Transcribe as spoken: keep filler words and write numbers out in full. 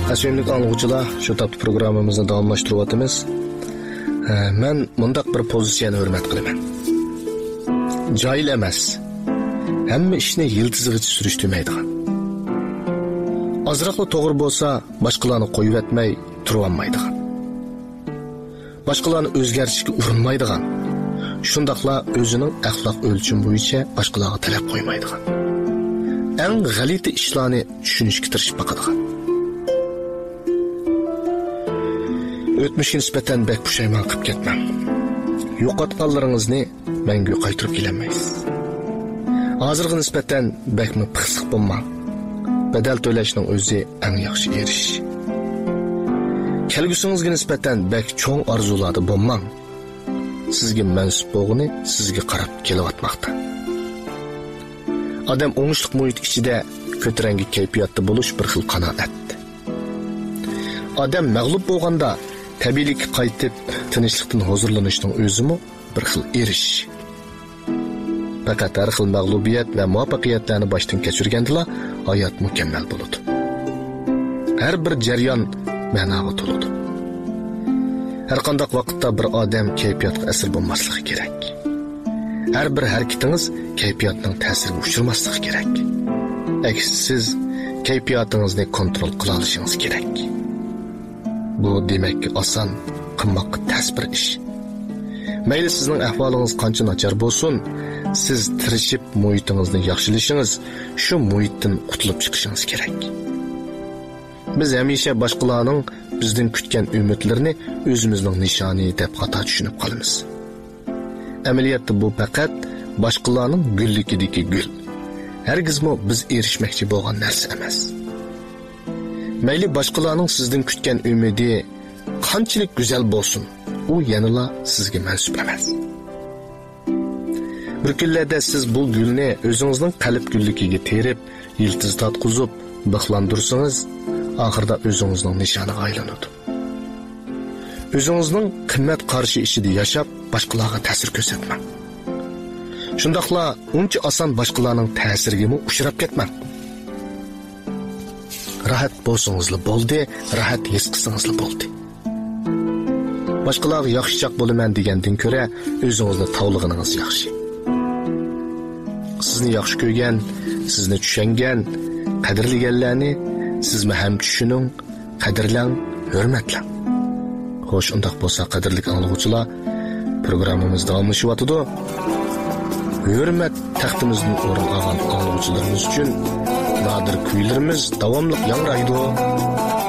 Asiyonlik anlıqçılar, şu taptı programımızı davamlaştırıvatımız. Ben mundaq bir pozisiyonu hürmet qiliman. Cahil emas. Hamma ishni yiltizig'icha surishtirmaydigan. Azroqli to'g'ri bo'lsa, boshqalarni qo'yib etmay turib olmaydigan. Boshqalarni o'zgartirishga urinmaydigan. Shundaqla o'zining axloq o'lchimi bo'yicha boshqalarga talab qo'ymaydigan. Eng g'alati ishlarni tushunishga tirishib baqadigan. O'tmishga nisbatan bek pushaymon qilib ketmang. Yo'qotganlaringizni mangu qaytarib kelolmaysiz. Hozirga nisbatan bekni pixsiq bo'lmang. Bedel to'lashning o'zi eng yaxshi erish. Kelgusingizga nisbatan bek cho'ng orzularda bo'lmang. Sizga mansub bo'lg'ini sizga qarab kelyapmoqda. Odam o'ngishliq muhit ichida ko'tarangi kayfiyatda bo'lish bir xil qanoat. Odam mag'lub bo'lganda tabiiylikka qaytib tinchlikdan huzurlanishning o'zimi bir xil erish. Faqat har xil mag'lubiyat va muvaffaqiyatlarni boshdan kechirganda hayot mukammal bo'ladi. Har bir jarayon ma'noga to'ladi. Har qanday vaqtda bir odam kayfiyatga asir bo'lmasligi kerak. Har bir harakatingiz kayfiyatning ta'siriga uchirmasligi kerak. Aks siz kayfiyatingizni kontrol qila olishingiz kerak. Bu demak oson, qilmoqqa tez bir ish. Mayli sizning ahvolingiz qancha nachar bo'lsin, siz tirishib muhitingizni yaxshilashingiz, shu muhitdan qutulib chiqishingiz kerak. Biz hamisha boshqalarning bizdan kutgan umidlarini o'zimizning nishoni deb xato tushunib qolamiz. Amaliyotda bu faqat boshqalarning gullikidagi gul. Hargizmi biz erishmoqchi bo'lgan narsa emas. Mayli boshqalarning sizdan kutgan umidi qanchalik go'zal bo'lsin, u yanala sizga mansub emas. Bir kunlarda siz bu gulni o'zingizning qalb gulligiga terib, yiltiz tatqizib, bixlandirsangiz, oxirida o'zingizning nishoniga aylanadi. O'zingizning qimmat qarshi ishida yashab, boshqalarga ta'sir ko'rsatmang. Shundaqla uncha oson boshqalarning ta'siriga uchrab ketmang. Rahat bo'lsangizlar bo'ldi, rahat his qilsangizlar bo'ldi. Boshqalarga yaxshichoq bo'laman degandan ko'ra, o'zingizni tavlig'iningiz yaxshi. Sizni yaxshi ko'rgan, sizni tushungan, qadrlaganlarni sizmi ham tushuning, qadrlang, hurmatlang. Xo'sh, undaq bo'lsa, qadrli anglag'uvchilar, programmamiz davomlashyapti. Hurmat taxtimizning o'rin olgan anglag'uvchilarimiz uchun nadir kuylarimiz davomli yangraydi.